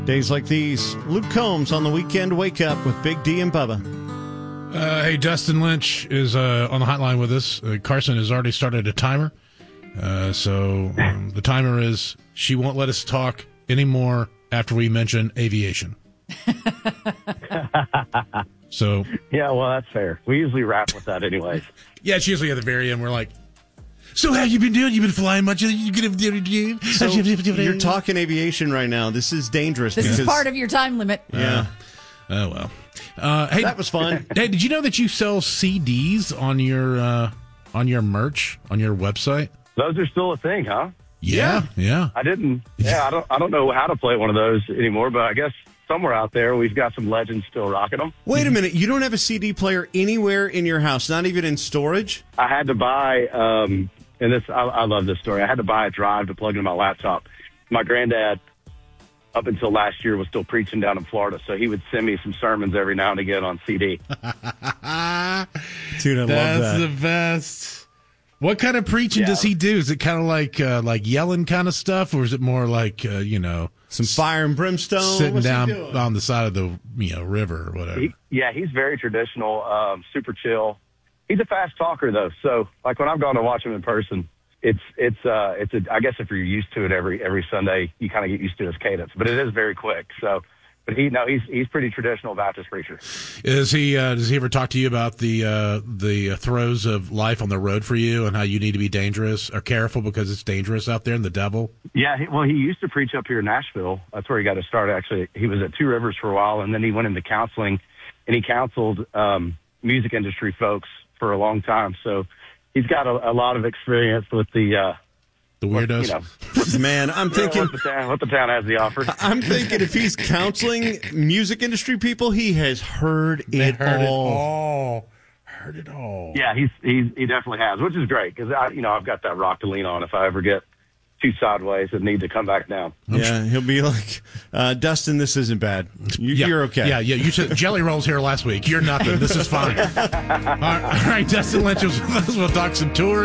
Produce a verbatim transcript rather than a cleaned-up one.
Days like these, Luke Combs on the weekend wake up with Big D and Bubba. Uh, hey, Dustin Lynch is uh, on the hotline with us. Uh, Carson has already started a timer. Uh, so um, the timer is she won't let us talk anymore after we mention aviation. So yeah, well, that's fair. We usually wrap with that anyways. Yeah, it's usually at the very end. We're like, so how you been doing? You been flying much? You get so you're talking aviation right now. This is dangerous. This because, is part of your time limit. Yeah. Uh, oh well. Uh, hey, that was fun. Hey, did you know that you sell C Ds on your uh, on your merch on your website? Those are still a thing, huh? Yeah, yeah. I didn't. Yeah, I don't. I don't know how to play one of those anymore, but I guess somewhere out there we've got some legends still rocking them. Wait a minute. You don't have a C D player anywhere in your house, not even in storage? I had to buy. Um, And this, I, I love this story. I had to buy a drive to plug into my laptop. My granddad, up until last year, was still preaching down in Florida, so he would send me some sermons every now and again on C D. Dude, I That's love that. That's the best. What kind of preaching Yeah. does he do? Is it kind of like uh, like yelling kind of stuff, or is it more like uh, you know some fire and brimstone, sitting What's he down doing? on the side of the you know river or whatever? He, yeah, he's very traditional, um, super chill. He's a fast talker, though. So, like when I've gone to watch him in person, it's it's uh it's a, I guess if you're used to it every every Sunday, you kind of get used to his cadence. But it is very quick. So, but he no, he's he's pretty traditional Baptist preacher. Is he? Uh, does he ever talk to you about the uh, the throes of life on the road for you and how you need to be dangerous or careful because it's dangerous out there and the devil? Yeah, he, well, he used to preach up here in Nashville. That's where he got to start. Actually, he was at Two Rivers for a while, and then he went into counseling, and he counseled um, music industry folks for a long time. So he's got a, a lot of experience with the uh, the weirdos. You know, Man, I'm thinking what the, town, what the town has to offer. I'm thinking if he's counseling music industry people, he has heard They it heard all. it all. Heard it all. Yeah, he's, he's he definitely has, which is great because I you know I've got that rock to lean on if I ever get too sideways and need to come back down. Yeah, he'll be like, uh, Dustin, this isn't bad. You, Yeah. You're okay. Yeah, yeah. You said Jelly Roll's here last week. You're nothing. This is fine. all, right, all right, Dustin Lynch was with us. We'll talk some tours.